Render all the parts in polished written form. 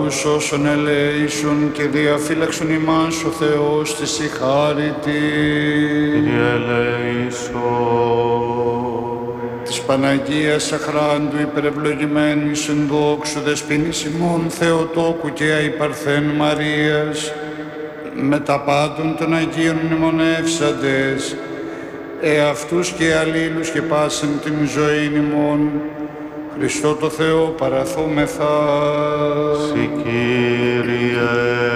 τους όσων ελέησον και διαφύλαξον ημάς ο Θεός της η χάρητη. Κύριε ελέησον. Της Παναγίας Αχράντου υπερευλογημένου εις εν δόξου δεσποινής ημών Θεοτόκου και αϊπαρθέν Μαρίας, με τα πάντων των Αγίων μνημονεύσαντες, εαυτούς και αλλήλους και πάσεν την ζωήν ημών, Χριστό το Θεό παραθούμεθα. Συ Κύριε.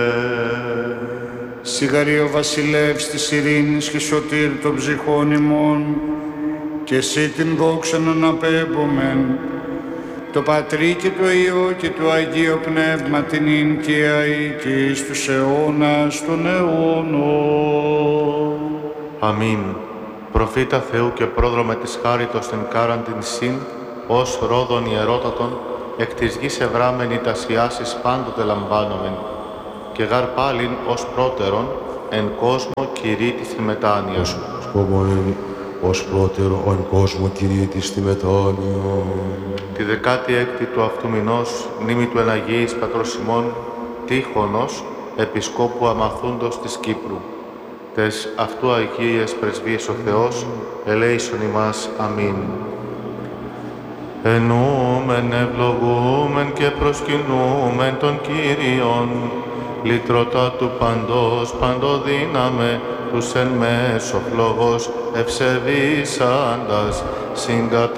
Σιγαρή ο βασιλεύς της ειρήνης και σωτήρ των ψυχών ημών, και εσύ την δόξα να αναπέμπομεν, το Πατρί και το Υιό και το Αγίο Πνεύμα την ίν και αεί και εις τους αιώνας των αιώνων. Αμήν. Προφήτα Θεού και πρόδρομε της χάριτος την κάραν την συν, ως ρόδον ιερότατον, εκ της γης ευράμενη τας ιάσεις πάντοτε λαμβάνομεν, και γαρ πάλιν ως πρώτερον, εν κόσμο κηρύττει τη μετάνοια. Ως πρώτερο εν κόσμο κηρύττης τη μετάνοια. Τη 16η του αυτού μηνός, μνήμη του εναγίης πατρός ημών, Τύχωνος, επισκόπου αμαθούντος της Κύπρου. Τες αυτού Αγίες πρεσβείες ο Θεός, ελέησον ημάς. Αμήν. Ενούμεν, ευλογούμεν και προσκυνούμεν τον Κύριον, λυτρωτά του παντός παντοδύναμε, τους εν μέσω φλόγος ευσεβήσαντας συγκατα